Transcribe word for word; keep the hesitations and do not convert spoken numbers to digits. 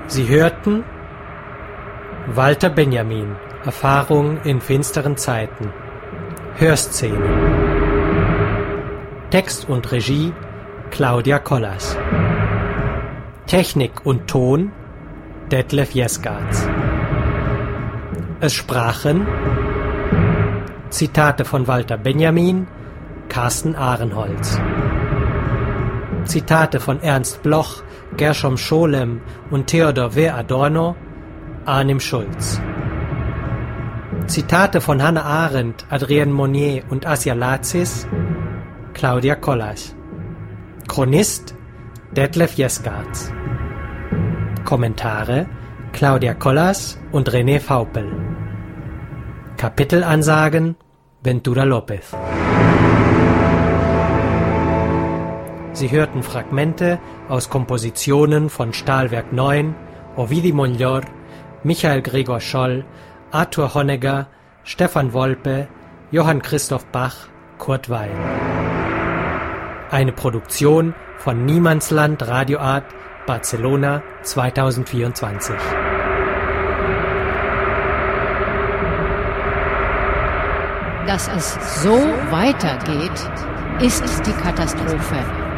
Sie hörten Walter Benjamin, Erfahrung in finsteren Zeiten. Hörszenen. Text und Regie Claudia Kollas. Technik und Ton Detlef Jesgards. Es sprachen Zitate von Walter Benjamin, Carsten Ahrenholz. Zitate von Ernst Bloch, Gershom Scholem und Theodor W. Adorno, Arnim Schulz. Zitate von Hannah Arendt, Adrienne Monnier und Asja Lazis, Claudia Kollas. Chronist Detlef Jesgards. Kommentare Claudia Kollas und René Vaupel. Kapitelansagen Ventura Lopez. Sie hörten Fragmente aus Kompositionen von Stahlwerk neun, Ovidi Montllor, Michael Gregor Scholl, Arthur Honegger, Stefan Wolpe, Johann Christoph Bach, Kurt Weil. Eine Produktion von Niemandsland Radioart, Barcelona zweitausendvierundzwanzig. Dass es so weitergeht, ist die Katastrophe.